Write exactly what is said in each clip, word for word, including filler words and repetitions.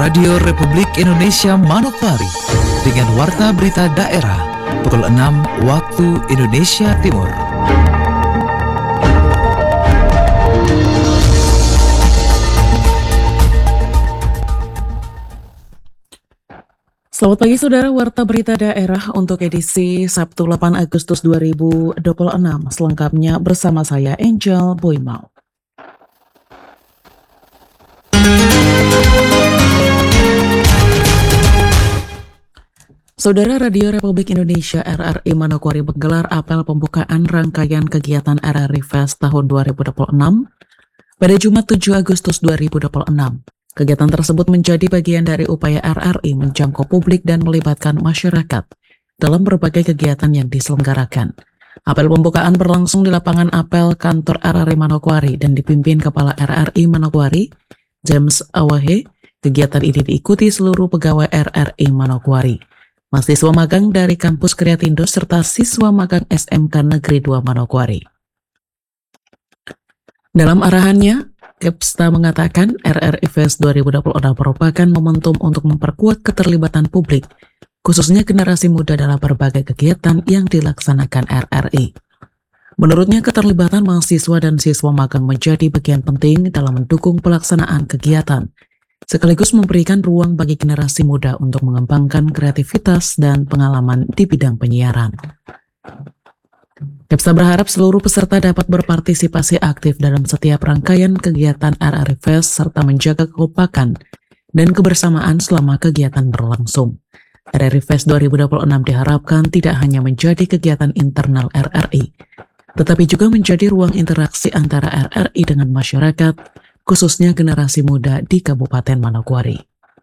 Radio Republik Indonesia Manokwari dengan Warta Berita Daerah pukul enam waktu Indonesia Timur. Selamat pagi saudara, Warta Berita Daerah untuk edisi Sabtu delapan Agustus dua ribu dua puluh enam. Selengkapnya bersama saya Angel Boymau. Saudara, Radio Republik Indonesia R R I Manokwari menggelar apel pembukaan rangkaian kegiatan R R I Fest tahun dua ribu dua puluh enam pada Jumat tujuh Agustus dua ribu dua puluh enam. Kegiatan tersebut menjadi bagian dari upaya R R I menjangkau publik dan melibatkan masyarakat dalam berbagai kegiatan yang diselenggarakan. Apel pembukaan berlangsung di lapangan apel kantor R R I Manokwari dan dipimpin Kepala R R I Manokwari, James Awahe. Kegiatan ini diikuti seluruh pegawai R R I Manokwari, mahasiswa magang dari Kampus Kreatindo, serta siswa magang S M K Negeri dua Manokwari. Dalam arahannya, Kepsta mengatakan R R I Fest dua ribu dua puluh enam merupakan momentum untuk memperkuat keterlibatan publik, khususnya generasi muda dalam berbagai kegiatan yang dilaksanakan R R I. Menurutnya, keterlibatan mahasiswa dan siswa magang menjadi bagian penting dalam mendukung pelaksanaan kegiatan, sekaligus memberikan ruang bagi generasi muda untuk mengembangkan kreativitas dan pengalaman di bidang penyiaran. Kepsta berharap seluruh peserta dapat berpartisipasi aktif dalam setiap rangkaian kegiatan R R I Fest serta menjaga kekompakan dan kebersamaan selama kegiatan berlangsung. R R I Fest dua ribu dua puluh enam diharapkan tidak hanya menjadi kegiatan internal R R I, tetapi juga menjadi ruang interaksi antara R R I dengan masyarakat, khususnya generasi muda di Kabupaten Manokwari.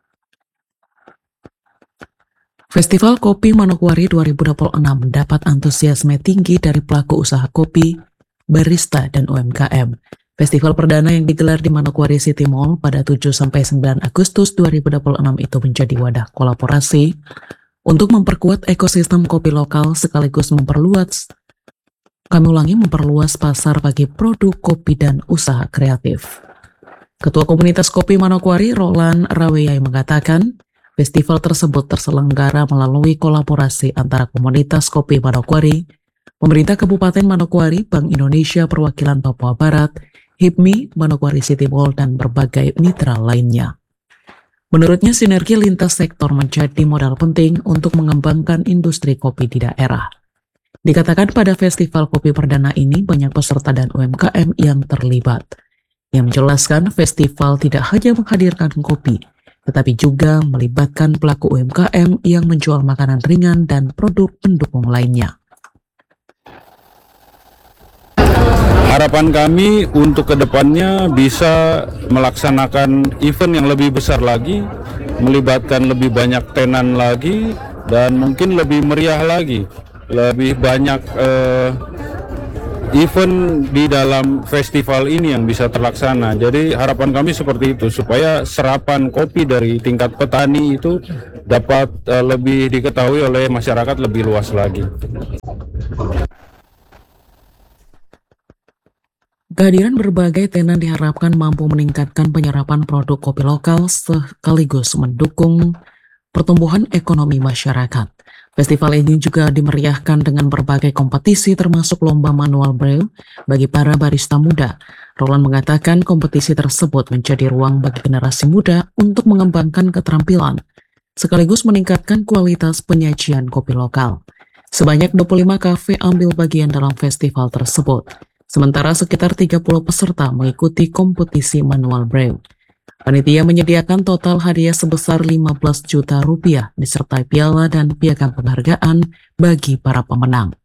Festival Kopi Manokwari dua ribu dua puluh enam mendapat antusiasme tinggi dari pelaku usaha kopi, barista, dan U M K M. Festival perdana yang digelar di Manokwari City Mall pada tujuh sampai sembilan Agustus dua ribu dua puluh enam itu menjadi wadah kolaborasi untuk memperkuat ekosistem kopi lokal sekaligus memperluas kami ulangi memperluas pasar bagi produk kopi dan usaha kreatif. Ketua Komunitas Kopi Manokwari, Roland Raweyai, mengatakan festival tersebut terselenggara melalui kolaborasi antara Komunitas Kopi Manokwari, Pemerintah Kabupaten Manokwari, Bank Indonesia Perwakilan Papua Barat, H I P M I, Manokwari City Mall, dan berbagai mitra lainnya. Menurutnya, sinergi lintas sektor menjadi modal penting untuk mengembangkan industri kopi di daerah. Dikatakan pada festival kopi perdana ini banyak peserta dan U M K M yang terlibat. Yang menjelaskan festival tidak hanya menghadirkan kopi, tetapi juga melibatkan pelaku U M K M yang menjual makanan ringan dan produk pendukung lainnya. Harapan kami untuk kedepannya bisa melaksanakan event yang lebih besar lagi, melibatkan lebih banyak tenan lagi, dan mungkin lebih meriah lagi, lebih banyak eh, event di dalam festival ini yang bisa terlaksana. Jadi harapan kami seperti itu, supaya serapan kopi dari tingkat petani itu dapat uh, lebih diketahui oleh masyarakat lebih luas lagi. Kehadiran berbagai tenan diharapkan mampu meningkatkan penyerapan produk kopi lokal sekaligus mendukung pertumbuhan ekonomi masyarakat. Festival ini juga dimeriahkan dengan berbagai kompetisi termasuk lomba manual braille bagi para barista muda. Roland mengatakan kompetisi tersebut menjadi ruang bagi generasi muda untuk mengembangkan keterampilan, sekaligus meningkatkan kualitas penyajian kopi lokal. Sebanyak dua puluh lima kafe ambil bagian dalam festival tersebut, sementara sekitar tiga puluh peserta mengikuti kompetisi manual braille. Panitia menyediakan total hadiah sebesar lima belas juta rupiah disertai piala dan piagam penghargaan bagi para pemenang.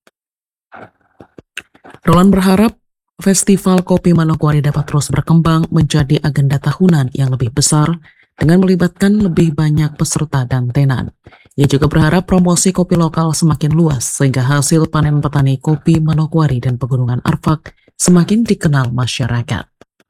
Roland berharap Festival Kopi Manokwari dapat terus berkembang menjadi agenda tahunan yang lebih besar dengan melibatkan lebih banyak peserta dan tenan. Ia juga berharap promosi kopi lokal semakin luas sehingga hasil panen petani kopi Manokwari dan Pegunungan Arfak semakin dikenal masyarakat.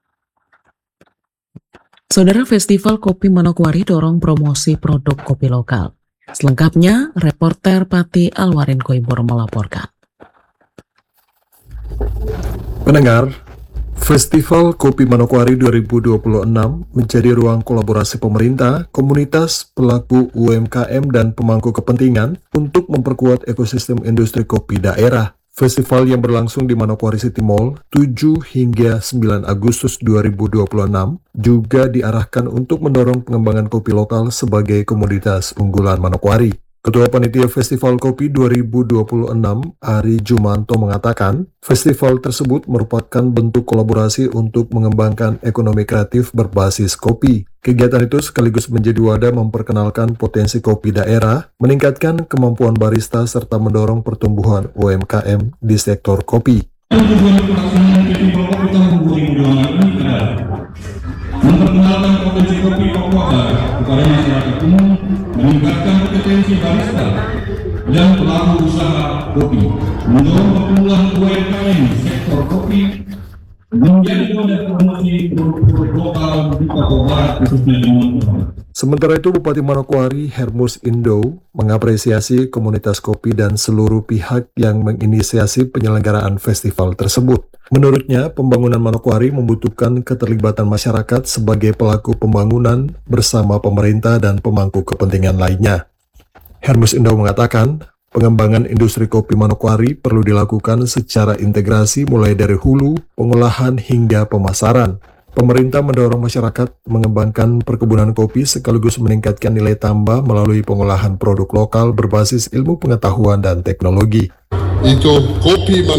Saudara, Festival Kopi Manokwari dorong promosi produk kopi lokal. Selengkapnya, reporter Pati Alwarin Koibor melaporkan. Pendengar, Festival Kopi Manokwari dua ribu dua puluh enam menjadi ruang kolaborasi pemerintah, komunitas, pelaku U M K M, dan pemangku kepentingan untuk memperkuat ekosistem industri kopi daerah. Festival yang berlangsung di Manokwari City Mall tujuh hingga sembilan Agustus dua ribu dua puluh enam juga diarahkan untuk mendorong pengembangan kopi lokal sebagai komoditas unggulan Manokwari. Ketua Panitia Festival Kopi dua ribu dua puluh enam, Ari Jumanto, mengatakan, festival tersebut merupakan bentuk kolaborasi untuk mengembangkan ekonomi kreatif berbasis kopi. Kegiatan itu sekaligus menjadi wadah memperkenalkan potensi kopi daerah, meningkatkan kemampuan barista, serta mendorong pertumbuhan U M K M di sektor kopi. Tujuan pelaksanaan Festival Kopi tahun dua ribu dua puluh enam ini adalah memperkenalkan potensi kopi Papua Barat kepada masyarakat umum, meningkatkan kompetensi barista dan pelaku usaha kopi, mendorong pertumbuhan U M K M sektor kopi, menjadi wadah promosi produk lokal di Papua Barat khususnya di Manokwari. Sementara itu, Bupati Manokwari Hermus Indo mengapresiasi komunitas kopi dan seluruh pihak yang menginisiasi penyelenggaraan festival tersebut. Menurutnya, pembangunan Manokwari membutuhkan keterlibatan masyarakat sebagai pelaku pembangunan bersama pemerintah dan pemangku kepentingan lainnya. Hermus Indo mengatakan, pengembangan industri kopi Manokwari perlu dilakukan secara integrasi mulai dari hulu, pengolahan hingga pemasaran. Pemerintah mendorong masyarakat mengembangkan perkebunan kopi sekaligus meningkatkan nilai tambah melalui pengolahan produk lokal berbasis ilmu pengetahuan dan teknologi. Itu kopi